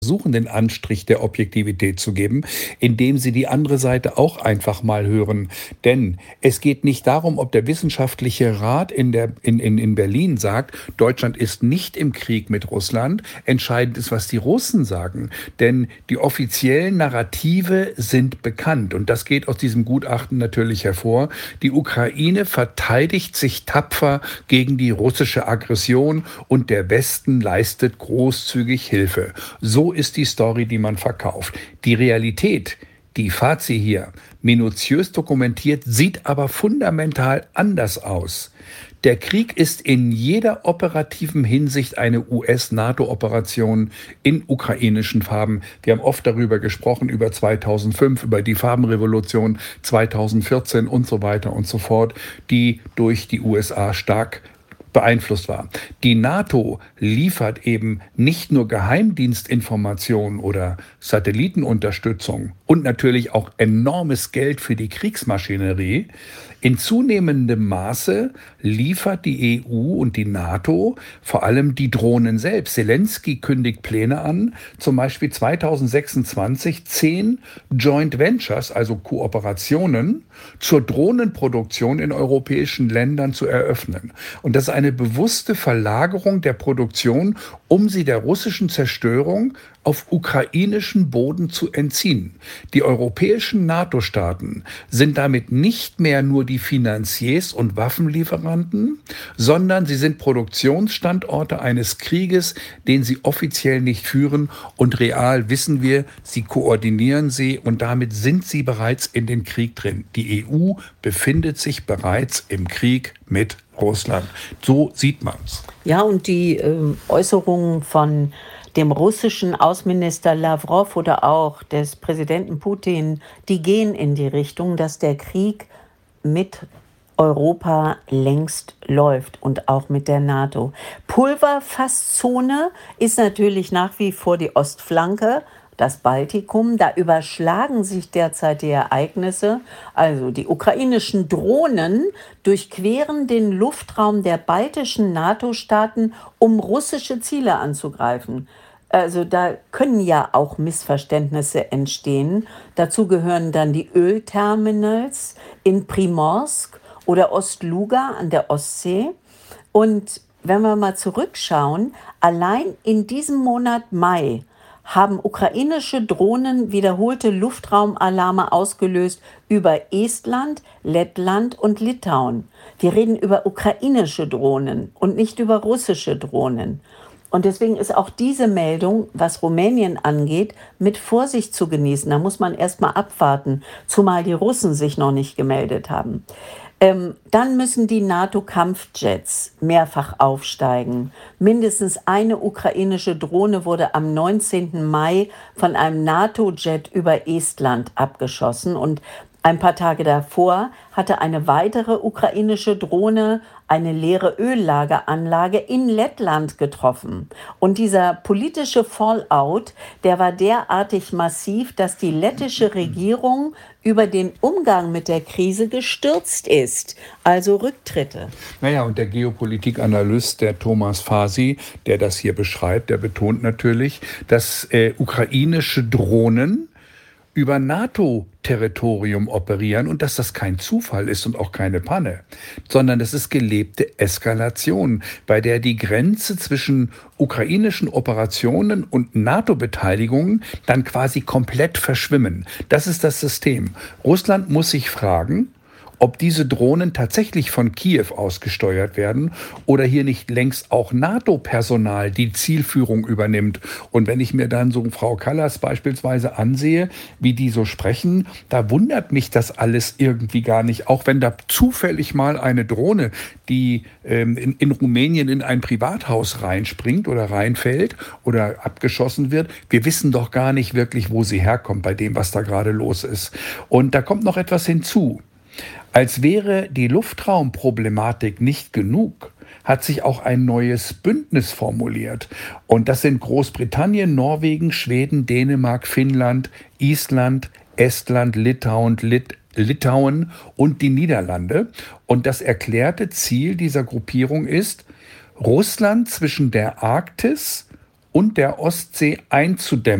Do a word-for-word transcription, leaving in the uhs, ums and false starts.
versuchen, den Anstrich der Objektivität zu geben, indem sie die andere Seite auch einfach mal hören. Denn es geht nicht darum, ob der wissenschaftliche Rat in, der, in, in, in Berlin sagt, Deutschland ist nicht im Krieg mit Russland. Entscheidend ist, was die Russen sagen. Denn die offiziellen Narrative sind bekannt. Und das geht aus diesem Gutachten natürlich hervor. Die Ukraine verteidigt sich tapfer gegen die russische Aggression und der Westen leistet großzügig Hilfe. So ist die Story, die man verkauft. Die Realität, die Fazi hier, minutiös dokumentiert, sieht aber fundamental anders aus. Der Krieg ist in jeder operativen Hinsicht eine U S-NATO-Operation in ukrainischen Farben. Wir haben oft darüber gesprochen, über zweitausendfünf, über die Farbenrevolution zweitausendvierzehn und so weiter und so fort, die durch die U S A stark beeinflusst war. Die NATO liefert eben nicht nur Geheimdienstinformationen oder Satellitenunterstützung und natürlich auch enormes Geld für die Kriegsmaschinerie. In zunehmendem Maße liefert die E U und die NATO vor allem die Drohnen selbst. Zelensky kündigt Pläne an, zum Beispiel zweitausendsechsundzwanzig zehn Joint Ventures, also Kooperationen, zur Drohnenproduktion in europäischen Ländern zu eröffnen. Und das ist eine bewusste Verlagerung der Produktion, um sie der russischen Zerstörung auf ukrainischen Boden zu entziehen. Die europäischen NATO-Staaten sind damit nicht mehr nur die Finanziers und Waffenlieferanten, sondern sie sind Produktionsstandorte eines Krieges, den sie offiziell nicht führen. Und real wissen wir, sie koordinieren sie und damit sind sie bereits in den Krieg drin. Die E U befindet sich bereits im Krieg mit Russland. So sieht man's. Ja, und die äh, Äußerungen von dem russischen Außenminister Lawrow oder auch des Präsidenten Putin, die gehen in die Richtung, dass der Krieg mit Europa längst läuft und auch mit der NATO. Pulverfasszone ist natürlich nach wie vor die Ostflanke, das Baltikum. Da überschlagen sich derzeit die Ereignisse. Also die ukrainischen Drohnen durchqueren den Luftraum der baltischen NATO-Staaten, um russische Ziele anzugreifen. Also da können ja auch Missverständnisse entstehen. Dazu gehören dann die Ölterminals in Primorsk oder Ostluga an der Ostsee. Und wenn wir mal zurückschauen, allein in diesem Monat Mai haben ukrainische Drohnen wiederholte Luftraumalarme ausgelöst über Estland, Lettland und Litauen. Wir reden über ukrainische Drohnen und nicht über russische Drohnen. Und deswegen ist auch diese Meldung, was Rumänien angeht, mit Vorsicht zu genießen. Da muss man erst mal abwarten, zumal die Russen sich noch nicht gemeldet haben. Ähm, dann müssen die NATO-Kampfjets mehrfach aufsteigen. Mindestens eine ukrainische Drohne wurde am neunzehnten Mai von einem NATO-Jet über Estland abgeschossen. Und ein paar Tage davor hatte eine weitere ukrainische Drohne eine leere Öllageranlage in Lettland getroffen. Und dieser politische Fallout, der war derartig massiv, dass die lettische Regierung über den Umgang mit der Krise gestürzt ist. Also Rücktritte. Naja, und der Geopolitikanalyst, der Thomas Fazi, der das hier beschreibt, der betont natürlich, dass äh, ukrainische Drohnen über NATO-Territorium operieren und dass das kein Zufall ist und auch keine Panne, sondern das ist gelebte Eskalation, bei der die Grenze zwischen ukrainischen Operationen und NATO-Beteiligungen dann quasi komplett verschwimmen. Das ist das System. Russland muss sich fragen, ob diese Drohnen tatsächlich von Kiew aus gesteuert werden oder hier nicht längst auch NATO-Personal die Zielführung übernimmt. Und wenn ich mir dann so Frau Kallas beispielsweise ansehe, wie die so sprechen, da wundert mich das alles irgendwie gar nicht. Auch wenn da zufällig mal eine Drohne, die ähm, in, in Rumänien in ein Privathaus reinspringt oder reinfällt oder abgeschossen wird, wir wissen doch gar nicht wirklich, wo sie herkommt bei dem, was da gerade los ist. Und da kommt noch etwas hinzu. Als wäre die Luftraumproblematik nicht genug, hat sich auch ein neues Bündnis formuliert. Und das sind Großbritannien, Norwegen, Schweden, Dänemark, Finnland, Island, Estland, Litauen, Lit Litauen und die Niederlande. Und das erklärte Ziel dieser Gruppierung ist, Russland zwischen der Arktis und der Ostsee einzudämmen.